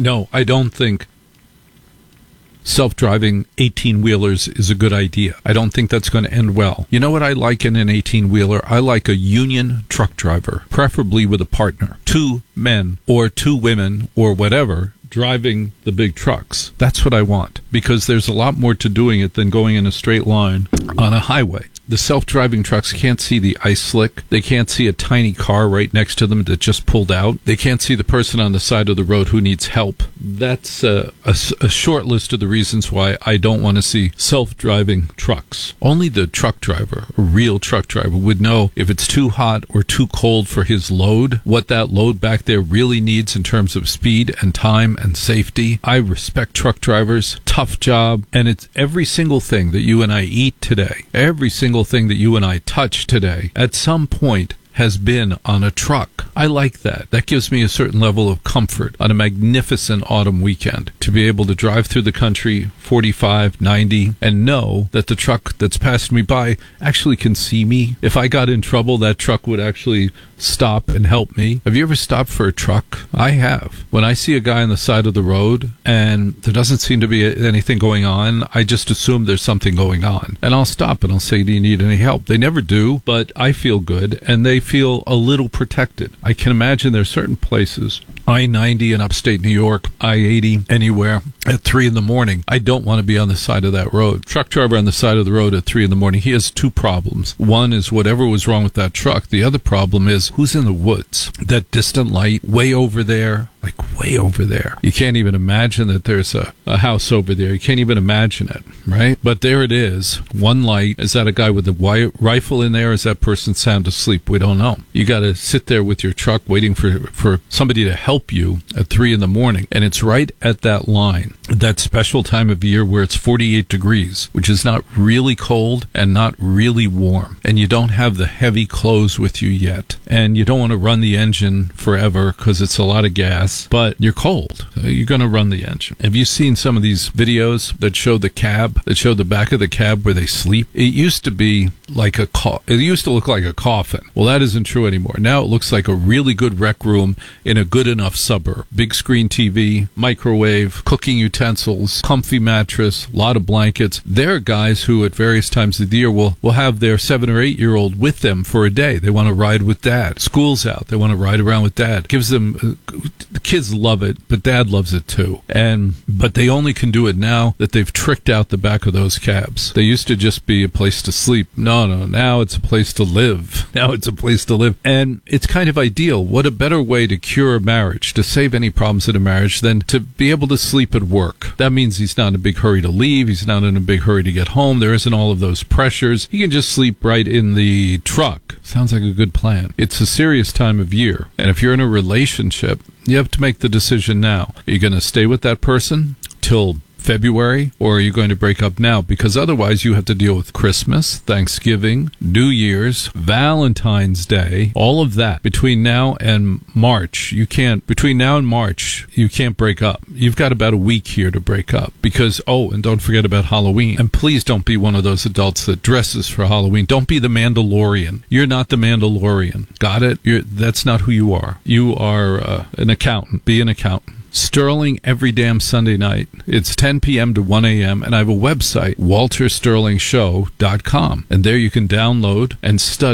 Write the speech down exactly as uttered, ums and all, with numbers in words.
No, I don't think self-driving eighteen-wheelers is a good idea. I don't think that's going to end well. You know what I like in an eighteen-wheeler? I like a union truck driver, preferably with a partner. Two men or two women or whatever driving the big trucks. That's what I want, because there's a lot more to doing it than going in a straight line on a highway. The self-driving trucks can't see the ice slick. They can't see a tiny car right next to them that just pulled out. They can't see the person on the side of the road who needs help. That's uh, a, a short list of the reasons why I don't want to see self-driving trucks. Only the truck driver, a real truck driver, would know if it's too hot or too cold for his load, what that load back there really needs in terms of speed and time and safety. I respect truck drivers. Tough job. And it's every single thing that you and I eat today, every single thing that you and I touch today, at some point has been on a truck. I like that. That gives me a certain level of comfort on a magnificent autumn weekend to be able to drive through the country forty-five, ninety and know that the truck that's passed me by actually can see me. If I got in trouble, that truck would actually stop and help me. Have you ever stopped for a truck? I have. When I see a guy on the side of the road and there doesn't seem to be anything going on, I just assume there's something going on. And I'll stop and I'll say, do you need any help? They never do, but I feel good and they feel a little protected. I can imagine there are certain places, I ninety in upstate New York, I eighty anywhere, at three in the morning. I don't want to be on the side of that road. Truck driver on the side of the road at three in the morning, he has two problems. One is whatever was wrong with that truck. The other problem is who's in the woods. That distant light way over there, like way over there. You can't even imagine that there's a, a house over there. You can't even imagine it, right? But there it is. One light. Is that a guy with a wi- rifle in there? Is that person sound asleep? We don't know. You got to sit there with your truck waiting for, for somebody to help you at three in the morning. And it's right at that line, that special time of year where it's forty-eight degrees, which is not really cold and not really warm. And you don't have the heavy clothes with you yet. And you don't want to run the engine forever because it's a lot of gas, but you're cold. So you're going to run the engine. Have you seen some of these videos that show the cab, that show the back of the cab where they sleep? It used to be like a co- it used to look like a coffin. Well, that isn't true anymore. Now it looks like a really good rec room in a good enough suburb. Big screen T V, microwave, cooking utensils, comfy mattress, a lot of blankets. There are guys who at various times of the year will, will have their seven or eight year old with them for a day. They want to ride with dad. School's out. They want to ride around with dad. Gives them, uh, the kids love it, but dad loves it too. And, but they only can do it now that they've tricked out the back of those cabs. They used to just be a place to sleep. No, no, now it's a place to live. Now it's a place to live. And it's kind of ideal. What a better way to cure a marriage, to save any problems in a marriage, than to be able to sleep at work. That means he's not in a big hurry to leave. He's not in a big hurry to get home. There isn't all of those pressures. He can just sleep right in the truck. Sounds like a good plan. It's a serious time of year. And if you're in a relationship, you have to make the decision now. Are you going to stay with that person till February, or are you going to break up now? Because otherwise you have to deal with Christmas, Thanksgiving, New Year's, Valentine's Day, all of that. Between now and March, you can't, between now and March, you can't break up. You've got about a week here to break up. Because, oh, and don't forget about Halloween. And please don't be one of those adults that dresses for Halloween. Don't be the Mandalorian. You're not the Mandalorian. Got it? You're, that's not who you are. You are uh, an accountant. Be an accountant. Sterling every damn Sunday night. It's ten p.m. to one a.m. and I have a website, walter sterling show dot com. And there you can download and study